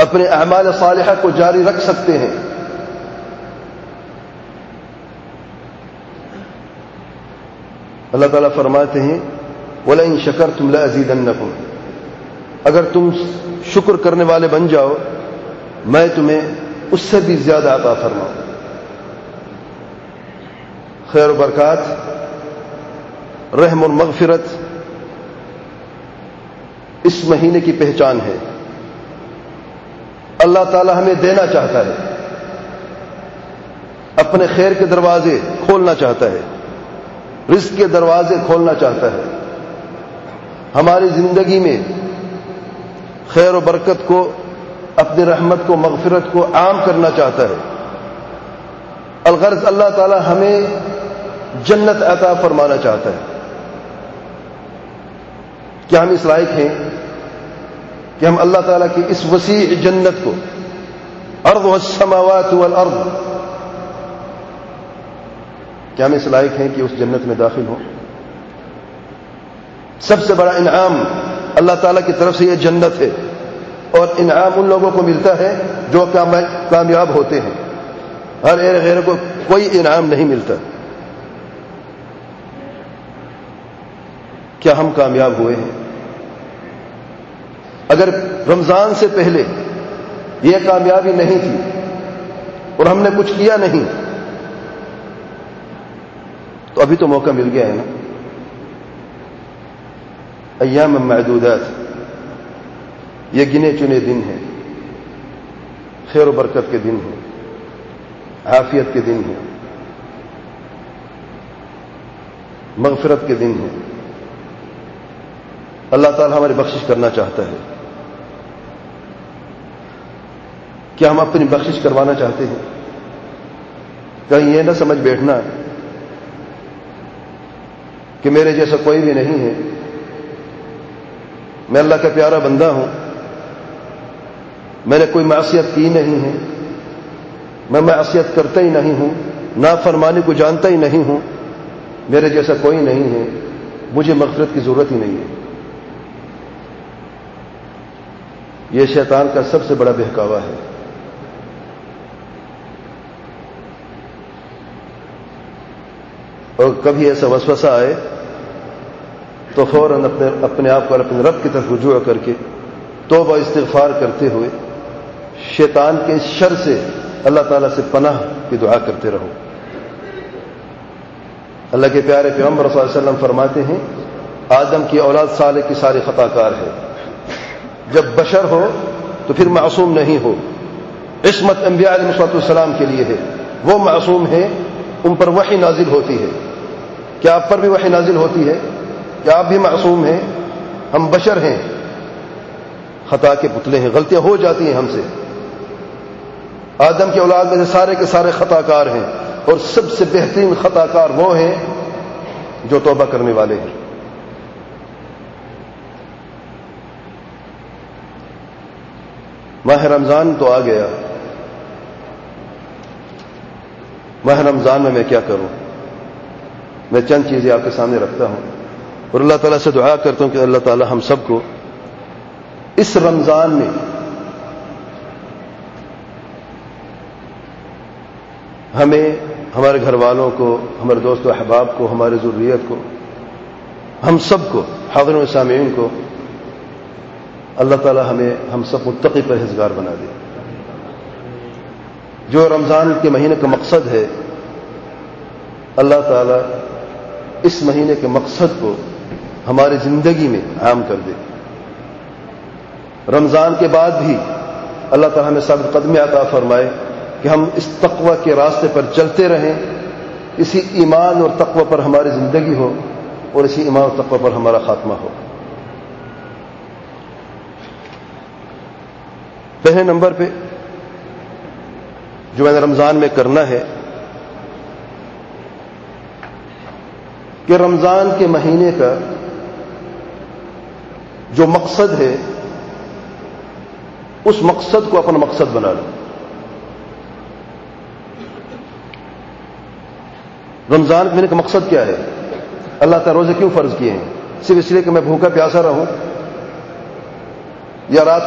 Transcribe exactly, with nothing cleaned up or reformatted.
اپنے اعمال صالحہ کو جاری رکھ سکتے ہیں۔ اللہ تعالیٰ فرماتے ہیں وَلَئِن شَكَرْتُمْ لَأَزِيدَنَّكُمْ، اگر تم شکر کرنے والے بن جاؤ میں تمہیں اس سے بھی زیادہ عطا فرماؤں۔ خیر و برکات، رحم اور مغفرت اس مہینے کی پہچان ہے۔ اللہ تعالی ہمیں دینا چاہتا ہے، اپنے خیر کے دروازے کھولنا چاہتا ہے، رزق کے دروازے کھولنا چاہتا ہے، ہماری زندگی میں خیر و برکت کو، اپنی رحمت کو، مغفرت کو عام کرنا چاہتا ہے۔ الغرض اللہ تعالی ہمیں جنت عطا فرمانا چاہتا ہے۔ کیا ہم اس لائق ہیں کہ ہم اللہ تعالیٰ کی اس وسیع جنت کو، ارض السماوات والارض، کیا ہم اس لائق ہیں کہ اس جنت میں داخل ہوں؟ سب سے بڑا انعام اللہ تعالیٰ کی طرف سے یہ جنت ہے، اور انعام ان لوگوں کو ملتا ہے جو کامیاب ہوتے ہیں، ہر ایک غیر کو کوئی انعام نہیں ملتا۔ کیا ہم کامیاب ہوئے ہیں؟ اگر رمضان سے پہلے یہ کامیابی نہیں تھی اور ہم نے کچھ کیا نہیں تو ابھی تو موقع مل گیا ہے نا۔ ایام معدودات، یہ گنے چنے دن ہیں، خیر و برکت کے دن ہیں، عافیت کے دن ہیں، مغفرت کے دن ہیں۔ اللہ تعالی ہماری بخشش کرنا چاہتا ہے۔ کیا ہم اپنی بخشش کروانا چاہتے ہیں؟ کہیں یہ نہ سمجھ بیٹھنا کہ میرے جیسا کوئی بھی نہیں ہے، میں اللہ کا پیارا بندہ ہوں، میں نے کوئی معصیت کی نہیں ہے، میں معصیت کرتا ہی نہیں ہوں، نافرمانی کو جانتا ہی نہیں ہوں، میرے جیسا کوئی نہیں ہے، مجھے مغفرت کی ضرورت ہی نہیں ہے۔ یہ شیطان کا سب سے بڑا بہکاوا ہے۔ اور کبھی ایسا وسوسہ آئے تو فوراً اپنے اپنے آپ کو اپنے رب کی طرف رجوع کر کے توبہ استغفار کرتے ہوئے شیطان کے شر سے اللہ تعالیٰ سے پناہ کی دعا کرتے رہو۔ اللہ کے پیارے پیغمبر صلی اللہ علیہ وسلم فرماتے ہیں آدم کی اولاد صالح کی ساری خطا کار ہے۔ جب بشر ہو تو پھر معصوم نہیں ہو۔ عصمت انبیاء علیہ السلام کے لیے ہے، وہ معصوم ہیں، ان پر وحی نازل ہوتی ہے۔ کیا آپ پر بھی وحی نازل ہوتی ہے؟ کیا آپ بھی معصوم ہیں؟ ہم بشر ہیں، خطا کے پتلے ہیں، غلطیاں ہو جاتی ہیں ہم سے۔ آدم کی اولاد میں سے سارے کے سارے خطا کار ہیں، اور سب سے بہترین خطا کار وہ ہیں جو توبہ کرنے والے ہیں۔ ماہ رمضان تو آ گیا، ماہ رمضان میں میں کیا کروں؟ میں چند چیزیں آپ کے سامنے رکھتا ہوں اور اللہ تعالیٰ سے دعا کرتا ہوں کہ اللہ تعالیٰ ہم سب کو اس رمضان میں ہمیں، ہمارے گھر والوں کو، ہمارے دوست و احباب کو، ہماری ذریت کو، ہم سب کو، حاضرین و سامعین کو، اللہ تعالیٰ ہمیں ہم سب متقی پرہیزگار بنا دے۔ جو رمضان کے مہینے کا مقصد ہے، اللہ تعالیٰ اس مہینے کے مقصد کو ہماری زندگی میں عام کر دے۔ رمضان کے بعد بھی اللہ تعالیٰ ہمیں ثابت قدمی عطا فرمائے کہ ہم اس تقوی کے راستے پر چلتے رہیں، اسی ایمان اور تقوی پر ہماری زندگی ہو اور اسی ایمان اور تقوی پر ہمارا خاتمہ ہو۔ پہلے نمبر پہ جو میں نے رمضان میں کرنا ہے کہ رمضان کے مہینے کا جو مقصد ہے اس مقصد کو اپنا مقصد بنا لو۔ رمضان کے مہینے کا مقصد کیا ہے؟ اللہ تعالیٰ روزے کیوں فرض کیے ہیں؟ صرف اس لیے کہ میں بھوکا پیاسا رہوں یا رات